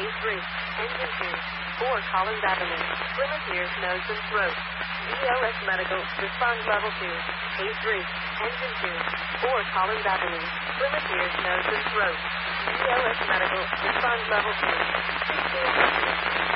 Engine 2, 4 Collins Avenue, Plymouth Ears, Nose and Throat. BLS Medical, respond level 2. A3, Engine 2, 4 Collins Avenue, Plymouth Ears, Nose and Throat. BLS Medical, respond level 2. 16